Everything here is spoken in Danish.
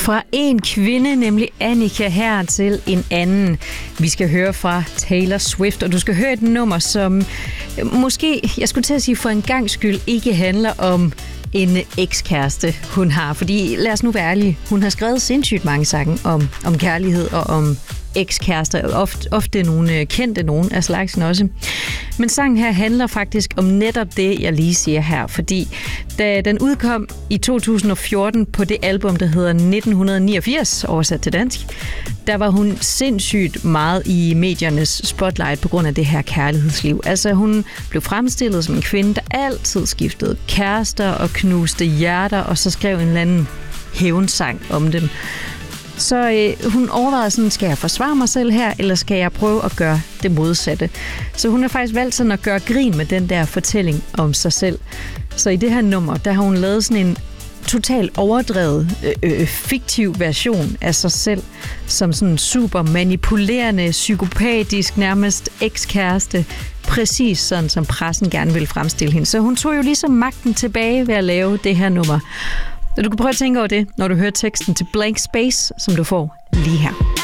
Fra en kvinde, nemlig Annika, her til en anden. Vi skal høre fra Taylor Swift, og du skal høre et nummer, som måske, jeg skulle til at sige for en gangs skyld, ikke handler om en ekskæreste, hun har. Fordi lad os nu være ærlige, hun har skrevet sindssygt mange sange om kærlighed og om ekskærester, ofte nogle kendte nogen af slagsen også. Men sangen her handler faktisk om netop det, jeg lige siger her, fordi da den udkom i 2014 på det album, der hedder 1989, oversat til dansk, der var hun sindssygt meget i mediernes spotlight på grund af det her kærlighedsliv. Altså hun blev fremstillet som en kvinde, der altid skiftede kærester og knuste hjerter, og så skrev en eller anden hævnsang om dem. Så hun overvejede sådan, skal jeg forsvare mig selv her, eller skal jeg prøve at gøre det modsatte? Så hun har faktisk valgt sådan at gøre grin med den der fortælling om sig selv. Så i det her nummer, der har hun lavet sådan en totalt overdrevet, fiktiv version af sig selv, som sådan super manipulerende, psykopatisk, nærmest ekskæreste, præcis sådan, som pressen gerne vil fremstille hende. Så hun tog jo ligesom magten tilbage ved at lave det her nummer. Du kan prøve at tænke over det, når du hører teksten til Blank Space, som du får lige her.